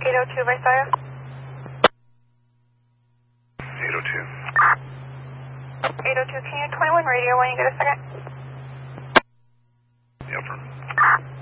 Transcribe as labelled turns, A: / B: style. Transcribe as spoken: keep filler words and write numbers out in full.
A: eight oh two Visalia.
B: eight oh two.
A: eight oh two, can you twenty-one radio when you get a second?
B: Yeah, affirm.